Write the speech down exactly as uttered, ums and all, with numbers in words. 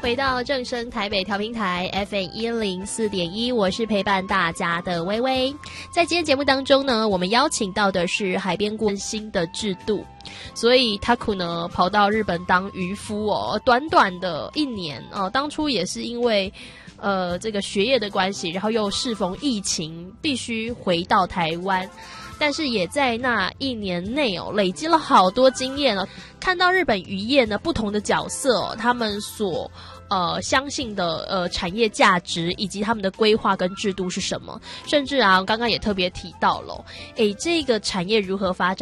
回到正声台北调频台 F M 一零四点一，我是陪伴大家的微微。在今天节目当中呢，我们邀请到的是海边顾问新的制度，所以 Taku 呢跑到日本当渔夫哦，短短的一年哦，当初也是因为呃这个学业的关系，然后又适逢疫情，必须回到台湾。但是也在那一年内哦，累积了好多经验哦，看到日本渔业呢不同的角色哦，他们所呃相信的呃产业价值以及他们的规划跟制度是什么，甚至啊刚刚也特别提到了，诶这个产业如何发展。